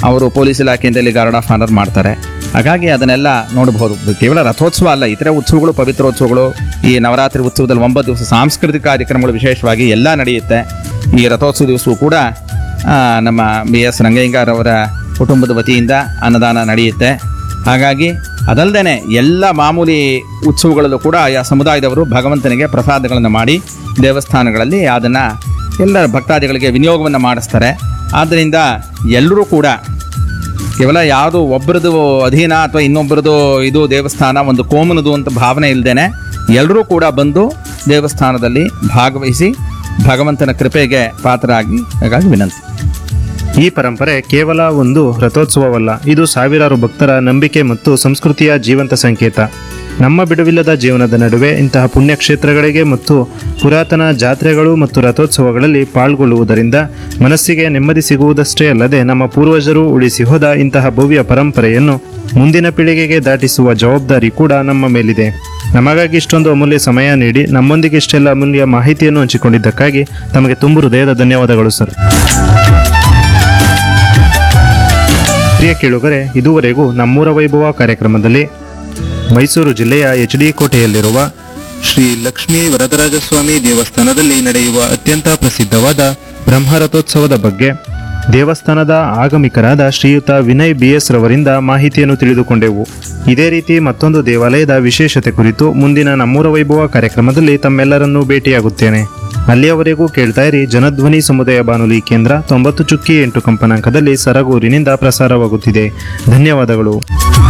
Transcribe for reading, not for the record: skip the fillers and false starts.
ಅವರು police ಇಲಾಖೆಯಿಂದಲೇ guard of honour ಮಾಡ್ತಾರೆ. ಹಾಗಾಗಿ ಅದನ್ನೆಲ್ಲ ನೋಡಬಹುದು. ಕೇವಲ ರಥೋತ್ಸವ ಅಲ್ಲ, ಇತರೆ ಉತ್ಸವಗಳು, ಪವಿತ್ರೋತ್ಸವಗಳು, ಈ ನವರಾತ್ರಿ ಉತ್ಸವದಲ್ಲಿ 9 ದಿವಸ ಸಾಂಸ್ಕೃತಿಕ ಕಾರ್ಯಕ್ರಮಗಳು ವಿಶೇಷವಾಗಿ ಎಲ್ಲ ನಡೆಯುತ್ತೆ. ಈ ರಥೋತ್ಸವ ದಿವಸವೂ ಕೂಡ ನಮ್ಮ BS ರಂಗಯ್ಯಂಗಾರ್ ಅವರ ಕುಟುಂಬದ ವತಿಯಿಂದ ಅನ್ನದಾನ ನಡೆಯುತ್ತೆ. ಹಾಗಾಗಿ ಅದಲ್ಲದೆ ಎಲ್ಲ ಮಾಮೂಲಿ ಉತ್ಸವಗಳಲ್ಲೂ ಕೂಡ ಆಯಾ ಸಮುದಾಯದವರು ಭಗವಂತನಿಗೆ ಪ್ರಸಾದಗಳನ್ನು ಮಾಡಿ ದೇವಸ್ಥಾನಗಳಲ್ಲಿ ಅದನ್ನು ಎಲ್ಲ ಭಕ್ತಾದಿಗಳಿಗೆ ವಿನಿಯೋಗವನ್ನು ಮಾಡಿಸ್ತಾರೆ. ಆದ್ದರಿಂದ ಎಲ್ಲರೂ ಕೂಡ ಕೇವಲ ಯಾವುದು ಒಬ್ಬರದು ಅಧೀನ ಅಥವಾ ಇನ್ನೊಬ್ಬರದು ಇದು ದೇವಸ್ಥಾನ ಒಂದು ಕೋಮನದು ಅಂತ ಭಾವನೆ ಇಲ್ಲದೇನೆ ಎಲ್ಲರೂ ಕೂಡ ಬಂದು ದೇವಸ್ಥಾನದಲ್ಲಿ ಭಾಗವಹಿಸಿ ಭಗವಂತನ ಕೃಪೆಗೆ ಪಾತ್ರರಾಗಿ ಹಾಗಾಗಿ ವಿನಂತಿ. ಈ ಪರಂಪರೆ ಕೇವಲ ಒಂದು ರಥೋತ್ಸವವಲ್ಲ, ಇದು ಸಾವಿರಾರು ಭಕ್ತರ ನಂಬಿಕೆ ಮತ್ತು ಸಂಸ್ಕೃತಿಯ ಜೀವಂತ ಸಂಕೇತ. ನಮ್ಮ ಬಿಡುವಿಲ್ಲದ ಜೀವನದ ನಡುವೆ ಇಂತಹ ಪುಣ್ಯಕ್ಷೇತ್ರಗಳಿಗೆ ಮತ್ತು ಪುರಾತನ ಜಾತ್ರೆಗಳು ಮತ್ತು ರಥೋತ್ಸವಗಳಲ್ಲಿ ಪಾಲ್ಗೊಳ್ಳುವುದರಿಂದ ಮನಸ್ಸಿಗೆ ನೆಮ್ಮದಿ ಸಿಗುವುದಷ್ಟೇ ಅಲ್ಲದೆ ನಮ್ಮ ಪೂರ್ವಜರು ಉಳಿಸಿ ಹೋದ ಇಂತಹ ಭವ್ಯ ಪರಂಪರೆಯನ್ನು ಮುಂದಿನ ಪೀಳಿಗೆಗೆ ದಾಟಿಸುವ ಜವಾಬ್ದಾರಿ ಕೂಡ ನಮ್ಮ ಮೇಲಿದೆ. ನಮಗಾಗಿ ಇಷ್ಟೊಂದು ಅಮೂಲ್ಯ ಸಮಯ ನೀಡಿ ನಮ್ಮೊಂದಿಗೆ ಇಷ್ಟೆಲ್ಲ ಅಮೂಲ್ಯ ಮಾಹಿತಿಯನ್ನು ಹಂಚಿಕೊಂಡಿದ್ದಕ್ಕಾಗಿ ತಮಗೆ ತುಂಬು ಹೃದಯದ ಧನ್ಯವಾದಗಳು ಸರ್. ಪ್ರಿಯ ಕೇಳುಗರೆ, ಇದುವರೆಗೂ ನಮ್ಮೂರ ವೈಭವ ಕಾರ್ಯಕ್ರಮದಲ್ಲಿ ಮೈಸೂರು ಜಿಲ್ಲೆಯ HD ಕೋಟೆಯಲ್ಲಿರುವ ಶ್ರೀ ಲಕ್ಷ್ಮೀ ವರದರಾಜಸ್ವಾಮಿ ದೇವಸ್ಥಾನದಲ್ಲಿ ನಡೆಯುವ ಅತ್ಯಂತ ಪ್ರಸಿದ್ಧವಾದ ಬ್ರಹ್ಮರಥೋತ್ಸವದ ಬಗ್ಗೆ ದೇವಸ್ಥಾನದ ಆಗಮಿಕರಾದ ಶ್ರೀಯುತ ವಿನಯ್ BS ರವರಿಂದ ಮಾಹಿತಿಯನ್ನು ತಿಳಿದುಕೊಂಡೆವು. ಇದೇ ರೀತಿ ಮತ್ತೊಂದು ದೇವಾಲಯದ ವಿಶೇಷತೆ ಕುರಿತು ಮುಂದಿನ ನಮ್ಮೂರ ವೈಭವ ಕಾರ್ಯಕ್ರಮದಲ್ಲಿ ತಮ್ಮೆಲ್ಲರನ್ನೂ ಭೇಟಿಯಾಗುತ್ತೇನೆ. ಅಲ್ಲಿಯವರೆಗೂ ಕೇಳ್ತಾ ಇರಿ ಜನಧ್ವನಿ ಸಮುದಾಯ ಬಾನುಲಿ ಕೇಂದ್ರ 90.8 ಕಂಪನಾಂಕದಲ್ಲಿ ಸರಗೂರಿನಿಂದ ಪ್ರಸಾರವಾಗುತ್ತಿದೆ. ಧನ್ಯವಾದಗಳು.